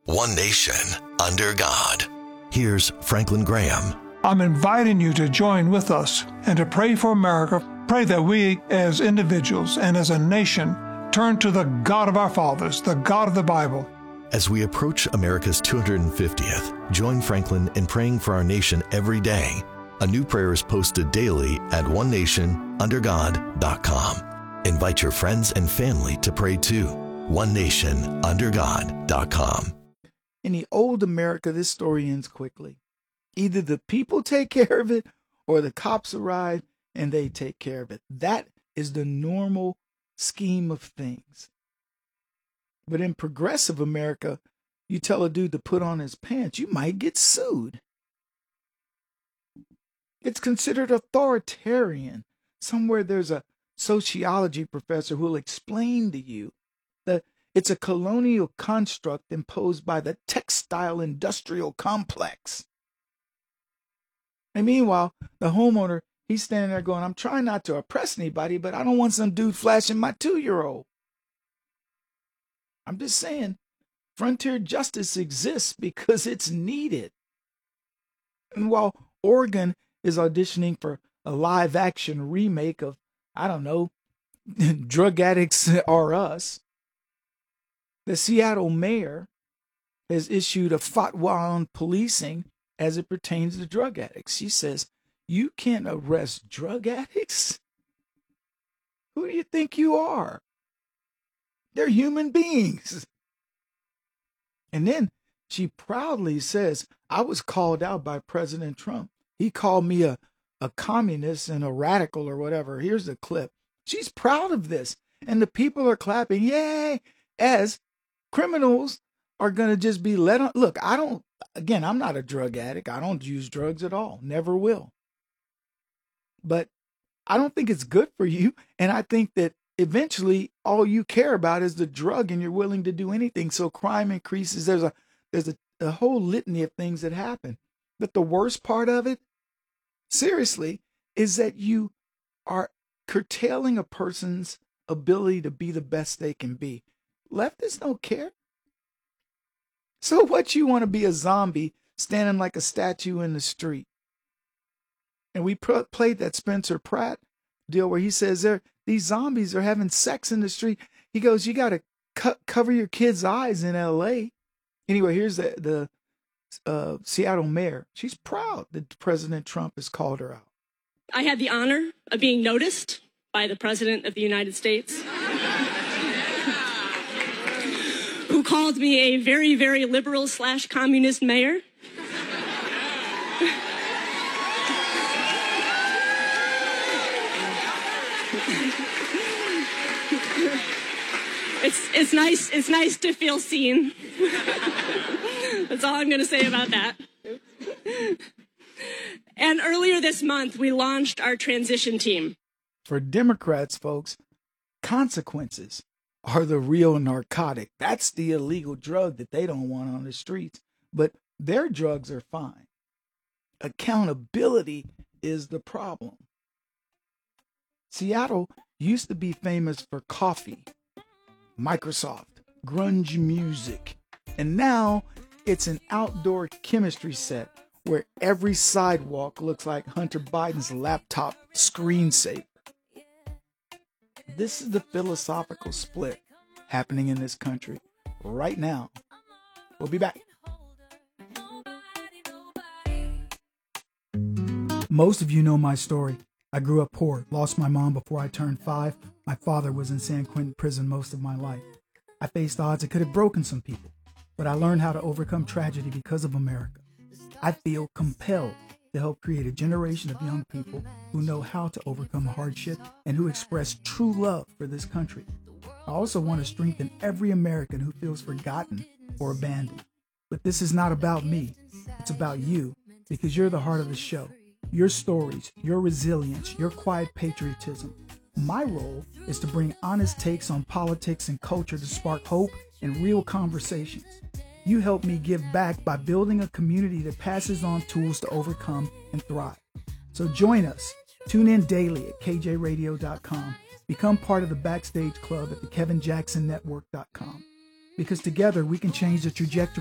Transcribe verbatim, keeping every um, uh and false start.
One nation, under God. Here's Franklin Graham. I'm inviting you to join with us and to pray for America. Pray that we, as individuals and as a nation, turn to the God of our fathers, the God of the Bible. As we approach America's two hundred fiftieth, join Franklin in praying for our nation every day. A new prayer is posted daily at one nation under god dot com. Invite your friends and family to pray too. one nation under god dot com. In the old America, this story ends quickly. Either the people take care of it or the cops arrive and they take care of it. That is the normal scheme of things. But in progressive America, you tell a dude to put on his pants, you might get sued. It's considered authoritarian. Somewhere there's a sociology professor who will explain to you that it's a colonial construct imposed by the textile industrial complex. And meanwhile, the homeowner, he's standing there going, I'm trying not to oppress anybody, but I don't want some dude flashing my two-year-old. I'm just saying, frontier justice exists because it's needed. And while Oregon is auditioning for a live-action remake of, I don't know, Drug Addicts Are Us, the Seattle mayor has issued a fatwa on policing as it pertains to drug addicts. She says, you can't arrest drug addicts? Who do you think you are? They're human beings. And then she proudly says, I was called out by President Trump. He called me a, a communist and a radical or whatever. Here's the clip. She's proud of this. And the people are clapping, yay, as criminals are going to just be let on. Look, I don't, again, I'm not a drug addict. I don't use drugs at all. Never will. But I don't think it's good for you. And I think that eventually all you care about is the drug and you're willing to do anything. So crime increases. There's a, there's a, a whole litany of things that happen. But the worst part of it, seriously, is that you are curtailing a person's ability to be the best they can be. Leftists don't care. So what, you want to be a zombie standing like a statue in the street? And we pr- played that Spencer Pratt deal where he says there these zombies are having sex in the street. He goes, you got to co- cover your kids' eyes in L A. Anyway, here's the, the uh, Seattle mayor. She's proud that President Trump has called her out. I had the honor of being noticed by the President of the United States, who called me a very, very liberal slash communist mayor. It's it's nice it's nice to feel seen. That's all I'm going to say about that. And earlier this month, we launched our transition team. For Democrats, folks, consequences are the real narcotic. That's the illegal drug that they don't want on the streets. But their drugs are fine. Accountability is the problem. Seattle used to be famous for coffee, Microsoft, grunge music, and now it's an outdoor chemistry set where every sidewalk looks like Hunter Biden's laptop screensaver. This is the philosophical split happening in this country right now. We'll be back. Most of you know my story. I grew up poor, lost my mom before I turned five. My father was in San Quentin prison most of my life. I faced odds that could have broken some people, but I learned how to overcome tragedy because of America. I feel compelled to help create a generation of young people who know how to overcome hardship and who express true love for this country. I also want to strengthen every American who feels forgotten or abandoned. But this is not about me. It's about you, because you're the heart of the show. Your stories, your resilience, your quiet patriotism. My role is to bring honest takes on politics and culture to spark hope and real conversations. You help me give back by building a community that passes on tools to overcome and thrive. So join us. Tune in daily at K J radio dot com. Become part of the Backstage Club at the Kevin Jackson Network dot com. Because together we can change the trajectory